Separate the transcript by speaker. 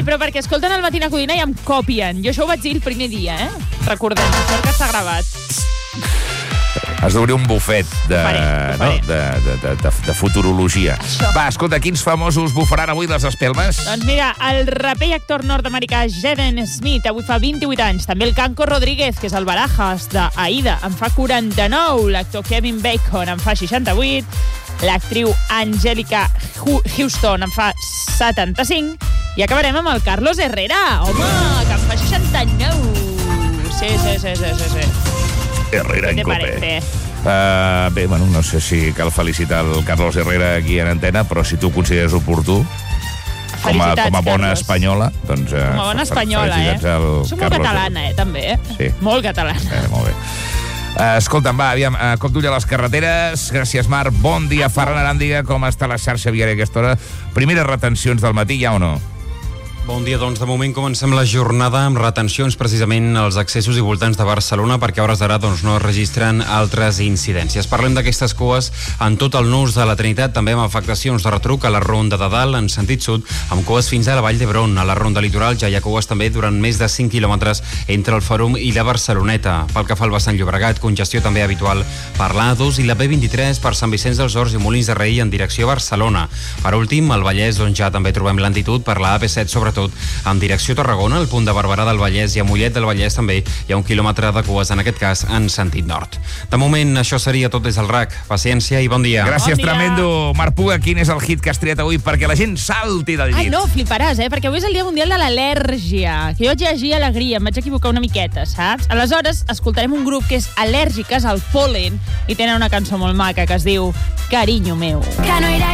Speaker 1: però perquè escolten el Matina Codina i em copien. Jo això ho vaig dir el primer dia, Recordem, això que està gravat.
Speaker 2: Has d'obrir un bufet
Speaker 1: Ho faré.
Speaker 2: de futurologia.
Speaker 1: Això.
Speaker 2: Va, escolta, quins famosos bufaran avui les espelmes?
Speaker 1: Doncs mira, el raper i actor nord-americà Jaden Smith avui fa 28 anys. També el Canco Rodríguez, que és el Barajas d'Aida, en fa 49. L'actor Kevin Bacon en fa 68. L'actriu Angélica Houston en fa 75. I acabarem amb el Carlos Herrera, home, que en fa 69. Sí.
Speaker 2: Herrera en
Speaker 1: ¿Qué te
Speaker 2: Cope.
Speaker 1: parece?
Speaker 2: Bé, bueno, no sé si cal felicitar el Carlos Herrera aquí en antena, però si tu ho consideres oportú, com a bona
Speaker 1: Carlos.
Speaker 2: espanyola, doncs...
Speaker 1: Com a bona espanyola,
Speaker 2: felicitats al
Speaker 1: Som molt
Speaker 2: Carlos
Speaker 1: catalana, també,
Speaker 2: Sí.
Speaker 1: Molt catalana.
Speaker 2: Molt bé. Escolta'm, va, aviam, cop d'ull a les carreteres. Gràcies, Marc. Bon dia, Ferran Aràndiga. Com està la xarxa viària a aquesta hora? Primeres retencions del matí, ja o no?
Speaker 3: Bon dia, doncs de moment comencem la jornada amb retencions precisament als accessos i voltants de Barcelona perquè a hores d'ara doncs, no es registren altres incidències. Parlem d'aquestes cues en tot el nus de la Trinitat, també amb afectacions de retruc a la Ronda de Dalt en sentit sud, amb cues fins a la Vall d'Hebron. A la Ronda Litoral ja hi ha cues també durant més de 5 quilòmetres entre el Fòrum i la Barceloneta. Pel que fa al vessant Llobregat, congestió també habitual per l'A2 i la B23 per Sant Vicenç dels Horts i Molins de Rei en direcció a Barcelona. Per últim, al Vallès doncs, ja també trobem lentitud per la AP7, sobretot en direcció a Tarragona, al punt de Barberà del Vallès i a Mollet del Vallès també hi ha 1 quilòmetre de cues, en aquest cas en sentit nord. De moment, això seria tot des del RAC. Paciència i bon dia.
Speaker 2: Gràcies,
Speaker 1: Bon dia.
Speaker 2: tremendo. Marc Puga, quin és el hit que has triat avui perquè la gent salti del llit?
Speaker 1: Ai, no, fliparàs, perquè avui és el Dia Mundial de l'Al·lèrgia, que jo vaig llegir alegria, em vaig equivocar una miqueta, saps? Aleshores, escoltarem un grup que és al·lèrgiques al pol·len i tenen una cançó molt maca que es diu Cariño meu.